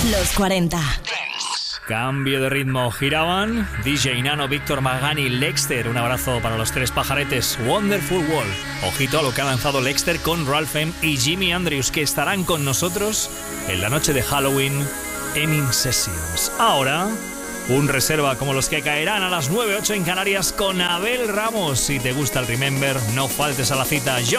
Los 40. Cambio de ritmo, giraban DJ Nano, Víctor Magani, Lexter. Un abrazo para los tres pajaretes. Wonderful World. Ojito a lo que ha lanzado Lexter con Ralph M y Jimi Andrews, que estarán con nosotros en la noche de Halloween en In Sessions. Ahora, un reserva como los que caerán a las 9:08 en Canarias con Abel Ramos. Si te gusta el Remember, no faltes a la cita.